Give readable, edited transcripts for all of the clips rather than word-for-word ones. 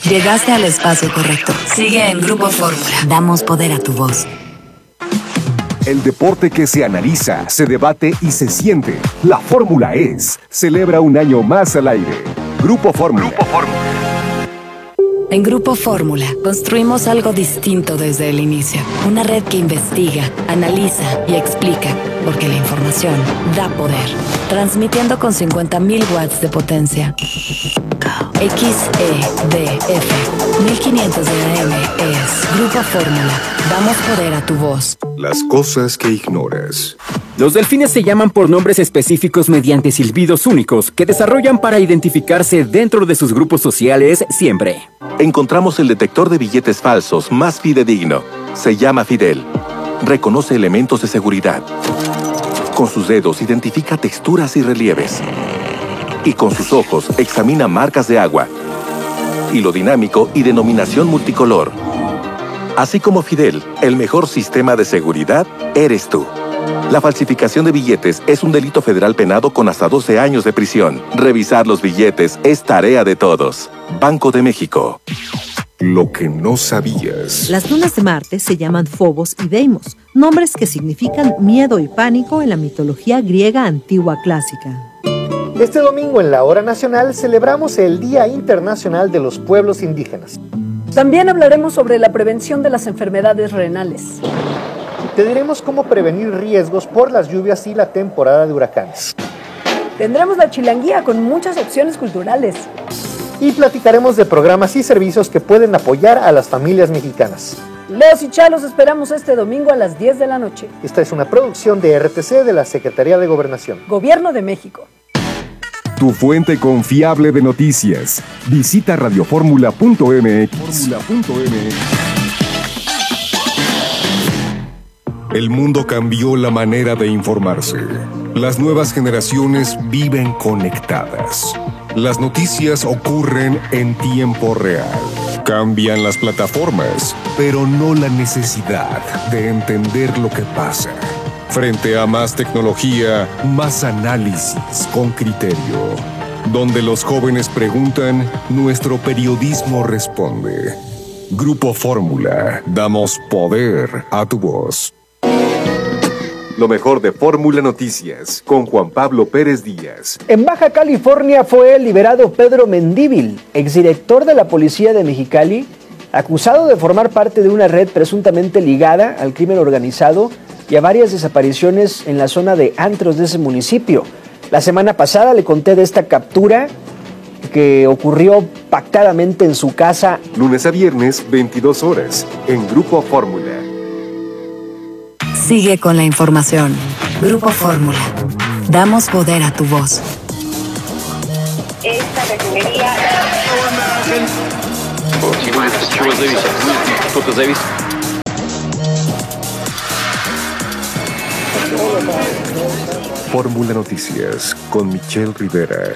Llegaste al espacio correcto. Sigue en Grupo Fórmula. Damos poder a tu voz. El deporte que se analiza, se debate y se siente. La Fórmula es. Celebra un año más al aire. Grupo Fórmula. En Grupo Fórmula construimos algo distinto desde el inicio. Una red que investiga, analiza y explica, porque la información da poder. Transmitiendo con 50.000 watts de potencia. XEDF 1500 de AM es Grupo Fórmula. Damos poder a tu voz. Las cosas que ignoras. Los delfines se llaman por nombres específicos mediante silbidos únicos que desarrollan para identificarse dentro de sus grupos sociales siempre. Encontramos el detector de billetes falsos más fidedigno. Se llama Fidel. Reconoce elementos de seguridad. Con sus dedos identifica texturas y relieves. Y con sus ojos examina marcas de agua. Hilo dinámico y denominación multicolor. Así como Fidel, el mejor sistema de seguridad eres tú. La falsificación de billetes es un delito federal penado con hasta 12 años de prisión. Revisar los billetes es tarea de todos. Banco de México. Lo que no sabías. Las lunas de Marte se llaman Phobos y Deimos, nombres que significan miedo y pánico en la mitología griega antigua clásica. Este domingo en la Hora Nacional celebramos el Día Internacional de los Pueblos Indígenas. También hablaremos sobre la prevención de las enfermedades renales. Te diremos cómo prevenir riesgos por las lluvias y la temporada de huracanes. Tendremos la chilanguía con muchas opciones culturales. Y platicaremos de programas y servicios que pueden apoyar a las familias mexicanas. Leos y Chalos esperamos este domingo a las 10 de la noche. Esta es una producción de RTC de la Secretaría de Gobernación. Gobierno de México. Tu fuente confiable de noticias. Visita radioformula.mx. El mundo cambió la manera de informarse. Las nuevas generaciones viven conectadas. Las noticias ocurren en tiempo real. Cambian las plataformas, pero no la necesidad de entender lo que pasa. Frente a más tecnología, más análisis con criterio. Donde los jóvenes preguntan, nuestro periodismo responde. Grupo Fórmula, damos poder a tu voz. Lo mejor de Fórmula Noticias, con Juan Pablo Pérez Díaz. En Baja California fue liberado Pedro Mendívil, exdirector de la policía de Mexicali, acusado de formar parte de una red presuntamente ligada al crimen organizado y a varias desapariciones en la zona de antros de ese municipio. La semana pasada le conté de esta captura que ocurrió pactadamente en su casa. Lunes a viernes, 22 horas, en Grupo Fórmula. Sigue con la información. Grupo Fórmula. Damos poder a tu voz. Esta refinería... Fórmula Noticias, con Michelle Rivera.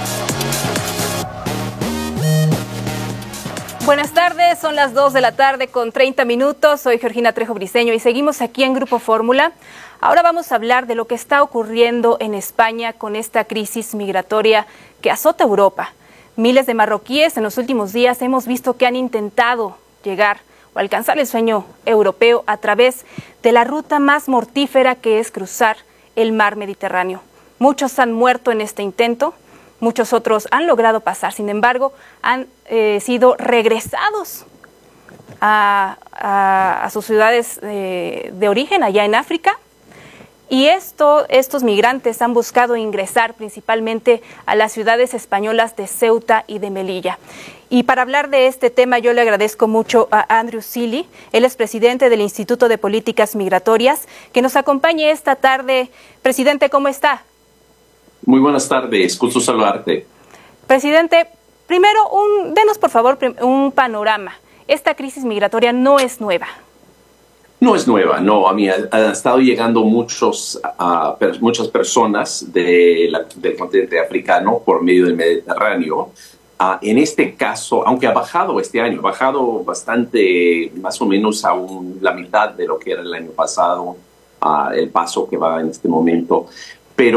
Buenas tardes, son las 2 de la tarde con 30 minutos. Soy Georgina Trejo Briceño y seguimos aquí en Grupo Fórmula. Ahora vamos a hablar de lo que está ocurriendo en España con esta crisis migratoria que azota Europa. Miles de marroquíes en los últimos días hemos visto que han intentado llegar o alcanzar el sueño europeo a través de la ruta más mortífera que es cruzar el mar Mediterráneo. Muchos han muerto en este intento. Muchos otros han logrado pasar, sin embargo, han sido regresados a sus ciudades de origen, allá en África. Y estos migrantes han buscado ingresar principalmente a las ciudades españolas de Ceuta y de Melilla. Y para hablar de este tema, yo le agradezco mucho a Andrew Seeley, él es presidente del Instituto de Políticas Migratorias, que nos acompañe esta tarde. Presidente, ¿cómo está? Muy buenas tardes, gusto saludarte. Presidente, primero, denos por favor un panorama. Esta crisis migratoria no es nueva. No es nueva, no. A mí han estado llegando muchas personas del continente africano por medio del Mediterráneo. En este caso, aunque ha bajado este año, ha bajado bastante, más o menos a la mitad de lo que era el año pasado, el paso que va en este momento. Pero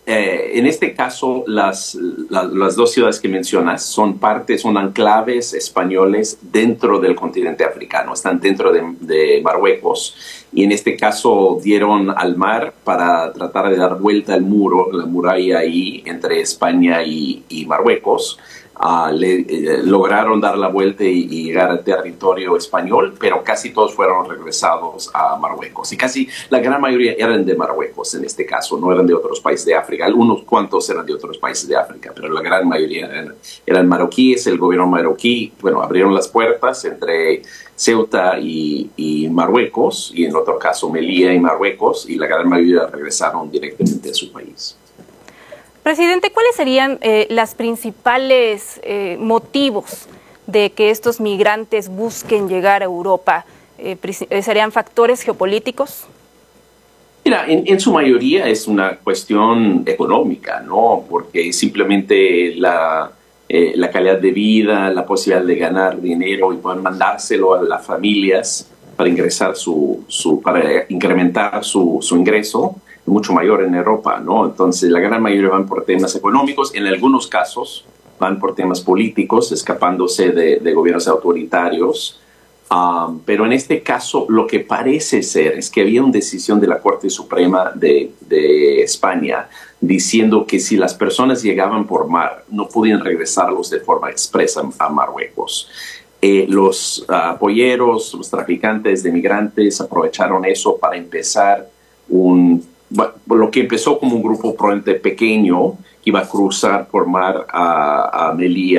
en este caso, las dos ciudades que mencionas son enclaves españoles dentro del continente africano, están dentro de Marruecos, y en este caso dieron al mar para tratar de dar vuelta al muro, la muralla ahí entre España y Marruecos. Lograron dar la vuelta y llegar al territorio español, pero casi todos fueron regresados a Marruecos. Y casi la gran mayoría eran de Marruecos en este caso, no eran de otros países de África. Algunos cuantos eran de otros países de África, pero la gran mayoría eran marroquíes. El gobierno marroquí, abrieron las puertas entre Ceuta y Marruecos, y en otro caso Melilla y Marruecos, y la gran mayoría regresaron directamente a su país. Presidente, ¿cuáles serían los principales motivos de que estos migrantes busquen llegar a Europa? ¿Serían factores geopolíticos? Mira, en su mayoría es una cuestión económica, ¿no? Porque simplemente la calidad de vida, la posibilidad de ganar dinero y poder mandárselo a las familias para para incrementar su ingreso, mucho mayor en Europa, ¿no? Entonces, la gran mayoría van por temas económicos, en algunos casos van por temas políticos, escapándose de gobiernos autoritarios, pero en este caso lo que parece ser es que había una decisión de la Corte Suprema de España diciendo que si las personas llegaban por mar, no podían regresarlos de forma expresa a Marruecos. Los polleros, los traficantes de migrantes aprovecharon eso para empezar lo que empezó como un grupo probablemente pequeño que iba a cruzar por mar a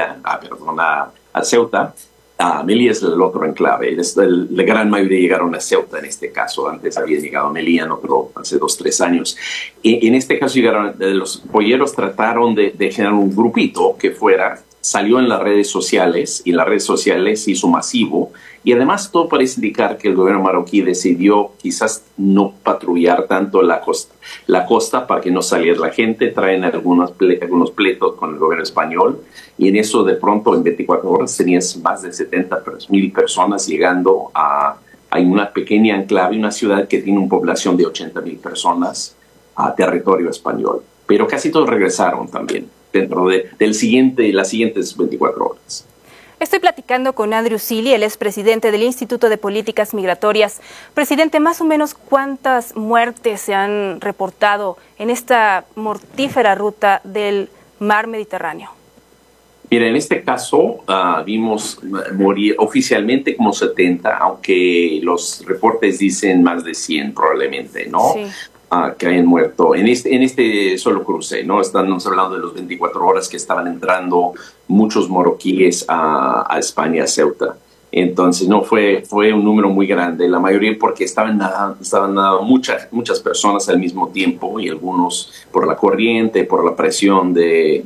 Ceuta. Melilla es el otro enclave. La gran mayoría llegaron a Ceuta en este caso. Antes había llegado a Melilla hace 2 o 3 años. Y en este caso los polleros trataron de generar un grupito que salió en las redes sociales, y las redes sociales se hizo masivo, y además todo parece indicar que el gobierno marroquí decidió quizás no patrullar tanto la costa para que no saliera la gente. Traen algunos pleitos con el gobierno español, y en eso de pronto en 24 horas tenías más de 70,000 personas llegando a una pequeña enclave, una ciudad que tiene una población de 80,000 personas a territorio español. Pero casi todos regresaron también dentro de las siguientes 24 horas. Estoy platicando con Andrew Seeley, él es presidente del Instituto de Políticas Migratorias. Presidente, más o menos, ¿cuántas muertes se han reportado en esta mortífera ruta del mar Mediterráneo? Mira, en este caso vimos morir oficialmente como 70, aunque los reportes dicen más de 100 probablemente, ¿no? Sí. Que hayan muerto en este solo cruce, ¿no? Estamos hablando de los 24 horas que estaban entrando muchos marroquíes a España, a Ceuta. Entonces, no, fue un número muy grande, la mayoría porque estaban nadando muchas personas al mismo tiempo, y algunos por la corriente, por la presión de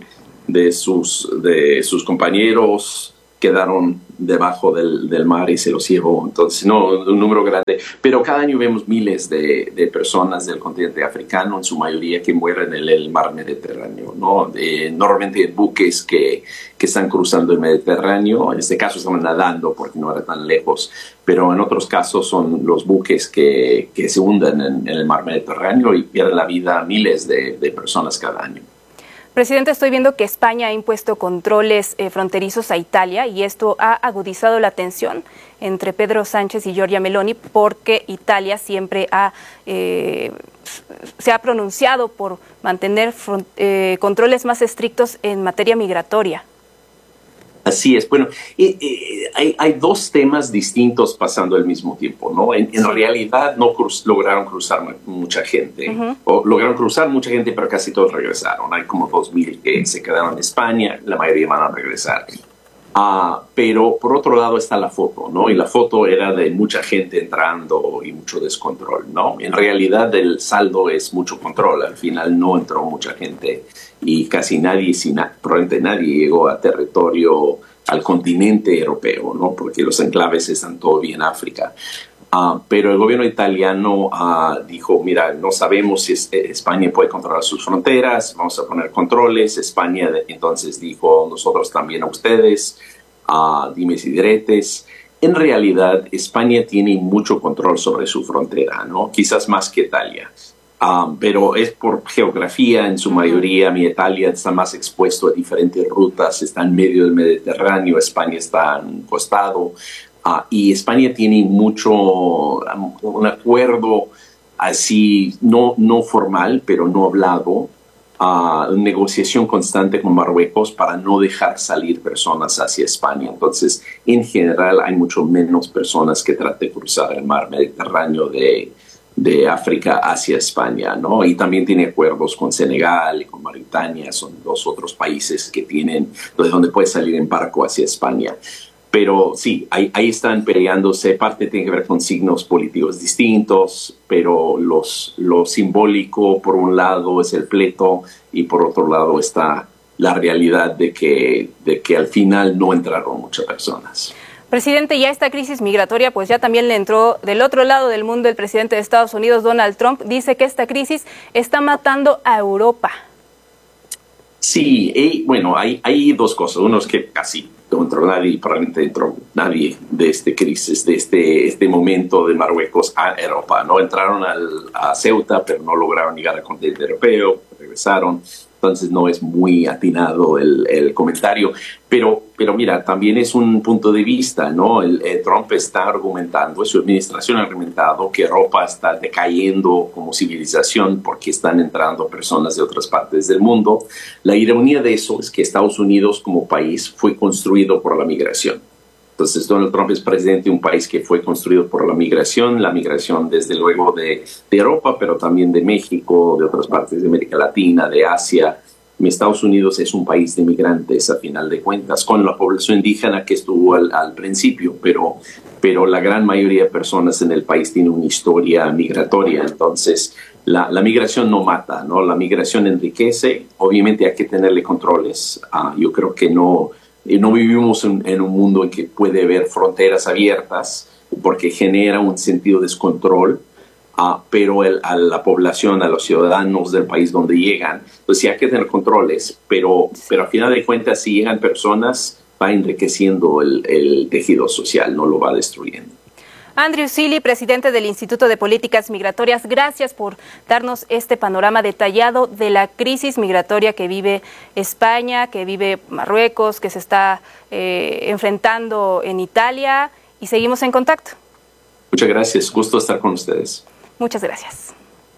sus compañeros, quedaron debajo del mar y se los llevó. Entonces, no, un número grande. Pero cada año vemos miles de personas del continente africano, en su mayoría que mueren en el mar Mediterráneo, ¿no? Normalmente buques que están cruzando el Mediterráneo. En este caso estaban nadando porque no era tan lejos. Pero en otros casos son los buques que se hunden en el mar Mediterráneo y pierden la vida a miles de personas cada año. Presidente, estoy viendo que España ha impuesto controles fronterizos a Italia, y esto ha agudizado la tensión entre Pedro Sánchez y Giorgia Meloni, porque Italia siempre se ha pronunciado por mantener controles más estrictos en materia migratoria. Así es. Bueno, hay 2 temas distintos pasando al mismo tiempo, ¿no? En realidad no lograron cruzar mucha gente, o lograron cruzar mucha gente, pero casi todos regresaron. Hay como 2,000 que se quedaron en España, la mayoría van a regresar. Pero por otro lado está la foto, ¿no? Y la foto era de mucha gente entrando y mucho descontrol, ¿no? En realidad el saldo es mucho control. Al final no entró mucha gente y casi probablemente nadie llegó a territorio, al continente europeo, ¿no? Porque los enclaves están todavía en África. Pero el gobierno italiano dijo, mira, no sabemos si España puede controlar sus fronteras, vamos a poner controles. España entonces dijo, nosotros también a ustedes, dimes y diretes. En realidad, España tiene mucho control sobre su frontera, ¿no? Quizás más que Italia. pero es por geografía en su mayoría. Italia está más expuesto a diferentes rutas, está en medio del Mediterráneo, España está en un costado, y España tiene un acuerdo así, no formal, pero no hablado, negociación constante con Marruecos para no dejar salir personas hacia España. Entonces, en general, hay mucho menos personas que tratan de cruzar el mar Mediterráneo de África hacia España, ¿no? Y también tiene acuerdos con Senegal y con Mauritania, son dos otros países que tienen, donde puede salir en barco hacia España. Pero sí, ahí están peleándose. Parte tiene que ver con signos políticos distintos, pero lo simbólico, por un lado, es el pleito, y por otro lado está la realidad de que al final no entraron muchas personas. Presidente, ya esta crisis migratoria pues ya también le entró del otro lado del mundo. El presidente de Estados Unidos, Donald Trump, dice que esta crisis está matando a Europa. Sí, bueno, hay dos cosas. Uno es que casi no entró nadie, probablemente entró nadie de esta crisis, de este momento de Marruecos a Europa, ¿no? Entraron a Ceuta, pero no lograron llegar al continente europeo, regresaron. Entonces no es muy atinado el comentario, pero mira, también es un punto de vista, ¿no? Trump está argumentando, su administración ha argumentado que Europa está decayendo como civilización porque están entrando personas de otras partes del mundo. La ironía de eso es que Estados Unidos como país fue construido por la migración. Entonces, Donald Trump es presidente de un país que fue construido por la migración desde luego de Europa, pero también de México, de otras partes de América Latina, de Asia. Estados Unidos es un país de migrantes, a final de cuentas, con la población indígena que estuvo al principio, pero la gran mayoría de personas en el país tiene una historia migratoria. Entonces, la migración no mata, ¿no? La migración enriquece. Obviamente hay que tenerle controles. Yo creo que no vivimos en un mundo en que puede haber fronteras abiertas porque genera un sentido de descontrol, pero a la población, a los ciudadanos del país donde llegan, pues sí hay que tener controles, pero a final de cuentas si llegan personas va enriqueciendo el tejido social, no lo va destruyendo. Andrew Seeley, presidente del Instituto de Políticas Migratorias, gracias por darnos este panorama detallado de la crisis migratoria que vive España, que vive Marruecos, que se está enfrentando en Italia, y seguimos en contacto. Muchas gracias, gusto estar con ustedes. Muchas gracias.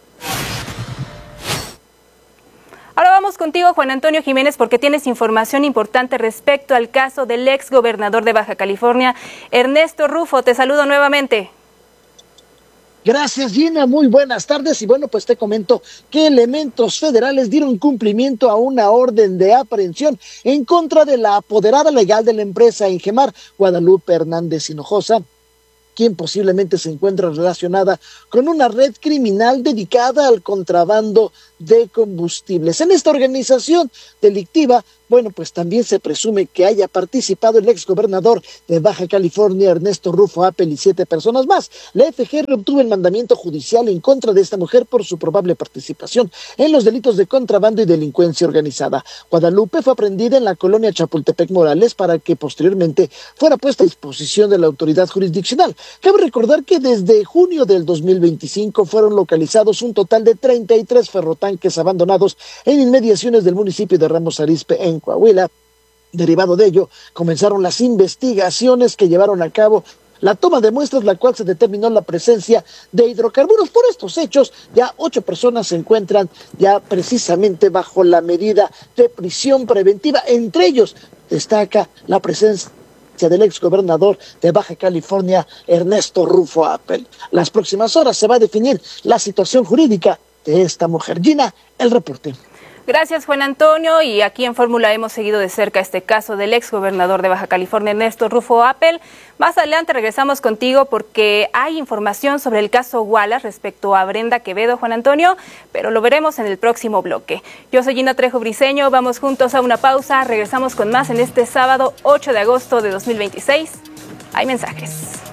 Ahora vamos contigo, Juan Antonio Jiménez, porque tienes información importante respecto al caso del ex gobernador de Baja California, Ernesto Rufo. Te saludo nuevamente. Gracias, Gina. Muy buenas tardes. Y bueno, pues te comento que elementos federales dieron cumplimiento a una orden de aprehensión en contra de la apoderada legal de la empresa Ingemar, Guadalupe Hernández Hinojosa, quien posiblemente se encuentra relacionada con una red criminal dedicada al contrabando de combustibles. En esta organización delictiva, bueno, pues también se presume que haya participado el exgobernador de Baja California, Ernesto Rufo Appel, y 7 personas más. La FGR obtuvo el mandamiento judicial en contra de esta mujer por su probable participación en los delitos de contrabando y delincuencia organizada. Guadalupe fue aprehendida en la colonia Chapultepec Morales para que posteriormente fuera puesta a disposición de la autoridad jurisdiccional. Cabe recordar que desde junio del 2025 fueron localizados un total de 33 ferrotanques abandonados en inmediaciones del municipio de Ramos Arizpe, en Coahuila. Derivado de ello, comenzaron las investigaciones que llevaron a cabo la toma de muestras, la cual se determinó la presencia de hidrocarburos. Por estos hechos, ya 8 personas se encuentran ya precisamente bajo la medida de prisión preventiva. Entre ellos destaca la presencia del exgobernador de Baja California, Ernesto Rufo Appel. Las próximas horas se va a definir la situación jurídica de esta mujer. Gina, el reporte. Gracias, Juan Antonio, y aquí en Fórmula hemos seguido de cerca este caso del exgobernador de Baja California, Ernesto Rufo Appel. Más adelante regresamos contigo porque hay información sobre el caso Wallace respecto a Brenda Quevedo, Juan Antonio, pero lo veremos en el próximo bloque. Yo soy Gina Trejo Briceño, vamos juntos a una pausa, regresamos con más en este sábado 8 de agosto de 2026. Hay mensajes.